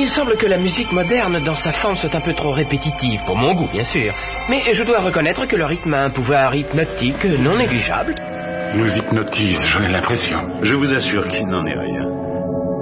me semble que la musique moderne, dans sa forme, soit un peu trop répétitive, pour mon goût, bien sûr. Mais je dois reconnaître que le rythme a un pouvoir hypnotique non négligeable. Nous hypnotise, j'en ai l'impression. Je vous assure qu'il n'en est rien.